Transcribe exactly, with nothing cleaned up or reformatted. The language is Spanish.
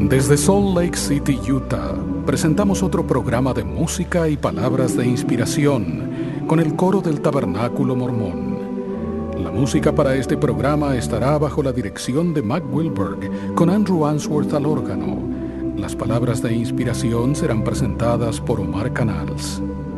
Desde Salt Lake City, Utah, presentamos otro programa de música y palabras de inspiración con el coro del Tabernáculo Mormón. La música para este programa estará bajo la dirección de Mac Wilberg con Andrew Answorth al órgano. Las palabras de inspiración serán presentadas por Omar Canals.